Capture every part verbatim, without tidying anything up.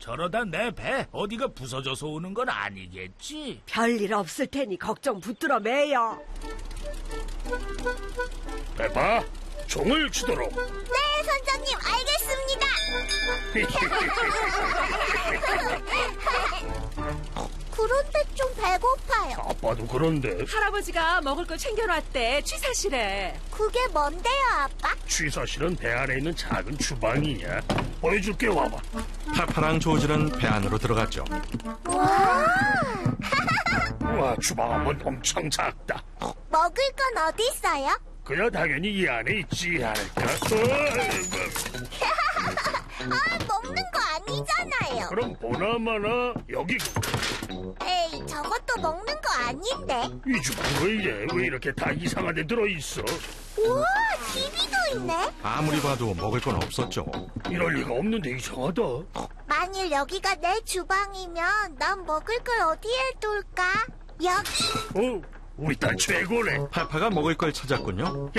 저러다 내 배 어디가 부서져서 오는 건 아니겠지? 별일 없을 테니 걱정 붙들어 매요. 페파, 종을 치도록. 네, 선장님, 알겠습니다. 그런데 좀 배고파요. 아빠도 그런데. 할아버지가 먹을 걸 챙겨놨대. 취사실에. 그게 뭔데요, 아빠? 취사실은 배 안에 있는 작은 주방이야. 보여줄게, 와봐. 페파랑 조지는 배 안으로 들어갔죠. 와, 우와, 주방은 엄청 작다. 먹을 건 어디 있어요? 그야 당연히 이 안에 있지 않을까? 아, 먹는 거 아니잖아요. 그럼 보나마나 여기. 에이, 저것도 먹는 거 아닌데. 이 주방 왜 이래? 왜 이렇게 다 이상한 데 들어있어? 우와, 티비도 있네. 아무리 봐도 먹을 건 없었죠. 이럴 리가 없는데 이상하다. 만일 여기가 내 주방이면 난 먹을 걸 어디에 둘까? 여기. 어, 우리 딸 최고네. 페파가 먹을 걸 찾았군요.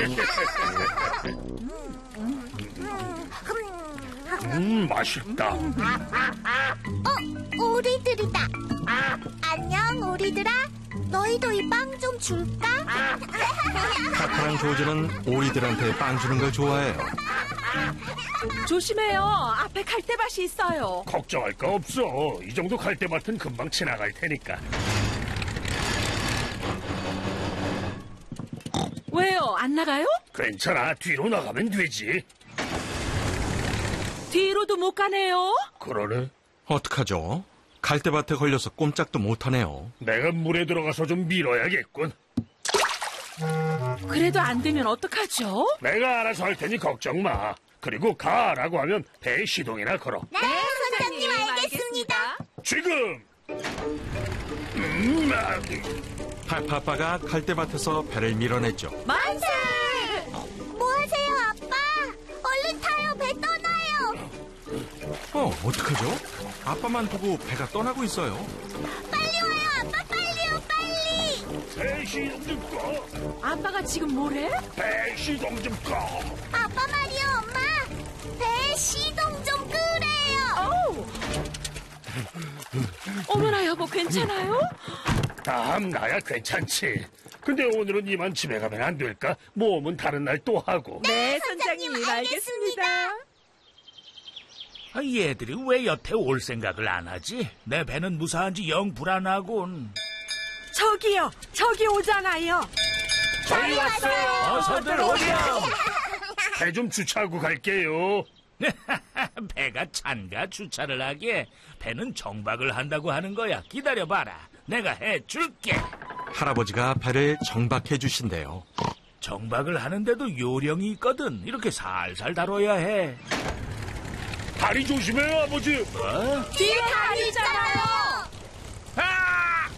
음, 맛있다. 어, 오리들이다. 안녕, 오리들아. 너희도 이 빵 좀 줄까? 페파랑 조지는 오리들한테 빵 주는 걸 좋아해요. 조심해요. 앞에 갈대밭이 있어요. 걱정할 거 없어. 이 정도 갈대밭은 금방 지나갈 테니까. 왜요? 안 나가요? 괜찮아. 뒤로 나가면 되지. 뒤로도 못 가네요. 그러네. 어떡하죠? 갈대밭에 걸려서 꼼짝도 못하네요. 내가 물에 들어가서 좀 밀어야겠군. 그래도 안 되면 어떡하죠? 내가 알아서 할 테니 걱정 마. 그리고 가라고 하면 배 시동이나 걸어. 네, 선장님, 알겠습니다. 지금. 음, 아, 페파 아빠가 갈대밭에서 배를 밀어냈죠. 만세! 뭐 하세요, 아빠? 얼른 타요, 배 떠나요. 어, 어떡하죠? 아빠만 보고 배가 떠나고 있어요. 빨리 와요, 아빠, 빨리요, 빨리. 배 시동 좀 꺼. 아빠가 지금 뭐래? 배 시동 좀 꺼. 아빠 말이요, 엄마. 배 시동 좀 끄래요. 어우. 어머나 여보, 괜찮아요? 다음 나야 괜찮지. 근데 오늘은 이만 집에 가면 안 될까? 모험은 다른 날 또 하고. 네, 선장님, 알겠습니다. 아, 얘들이 왜 여태 올 생각을 안 하지? 내 배는 무사한지 영 불안하군. 저기요, 저기 오잖아요. 저희 왔어요. 어서들 오렴. 배 좀 주차하고 갈게요. 배가 찬가 주차를 하게. 배는 정박을 한다고 하는 거야. 기다려봐라. 내가 해줄게. 할아버지가 배를 정박해 주신대요. 정박을 하는데도 요령이 있거든. 이렇게 살살 다뤄야 해. 다리 조심해요, 아버지. 어? 뒤에 다리 있잖아요. 아!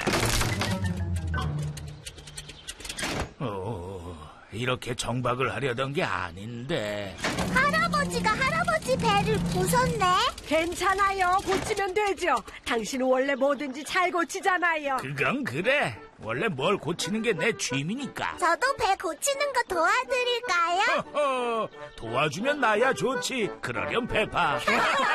어, 이렇게 정박을 하려던 게 아닌데. 할아버지가 할아버지 배를 부쉈네. 괜찮아요. 고치면 되죠. 당신은 원래 뭐든지 잘 고치잖아요. 그건 그래. 원래 뭘 고치는 게 내 취미니까. 저도 배 고치는 거 도와드릴까요? 허허, 도와주면 나야 좋지. 그러렴 페파.